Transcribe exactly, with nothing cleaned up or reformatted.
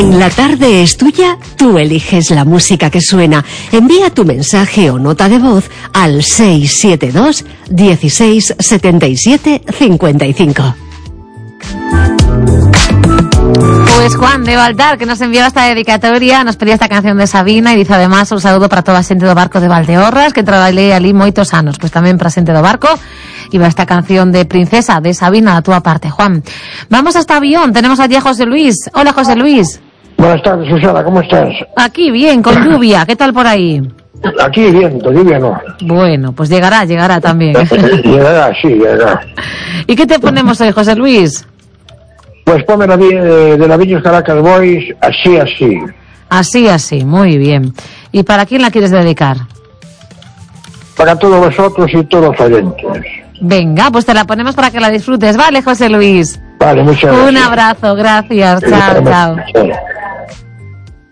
En La Tarde es Tuya, tú eliges la música que suena. Envía tu mensaje o nota de voz al seis siete dos, dieciséis, setenta y siete, cincuenta y cinco. Pues Juan de Baltar, que nos envió esta dedicatoria, nos pedía esta canción de Sabina y dice además un saludo para toda a xente do barco de Valdeorras, que traballei ali moitos anos, pues tamén para a xente do barco. Y va esta canción de Princesa, de Sabina, a tu parte, Juan. Vamos hasta Avión, tenemos allí a José Luis. Hola, José Luis. Buenas tardes, Susana, ¿cómo estás? Aquí bien, con lluvia, ¿qué tal por ahí? Aquí viento, lluvia no. Bueno, pues llegará, llegará también. Llegará, sí, llegará. ¿Y qué te ponemos hoy, José Luis? Pues ponme la de, de la Viños Caracas Boys, así, así. Así, así, muy bien. ¿Y para quién la quieres dedicar? Para todos vosotros y todos los oyentes. Venga, pues te la ponemos para que la disfrutes, ¿vale, José Luis? Vale, muchas gracias. Un abrazo, gracias, chao, chao.